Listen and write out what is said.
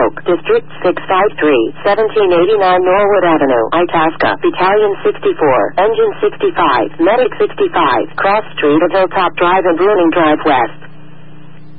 Oak, District 653, 1789 Norwood Avenue, Itasca, Battalion 64, Engine 65, Medic 65, Cross Street of Hilltop Drive and Blooming Drive West.